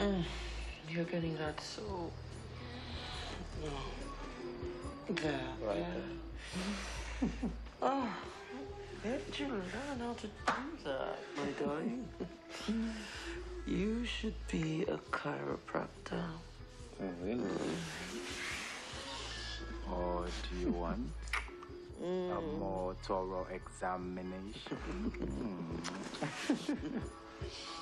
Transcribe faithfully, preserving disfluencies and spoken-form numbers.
You're getting that so... There, Right yeah. there. Oh, where did you learn how to do that, my darling? You should be a chiropractor. Oh, really? Or do you want a more thorough examination?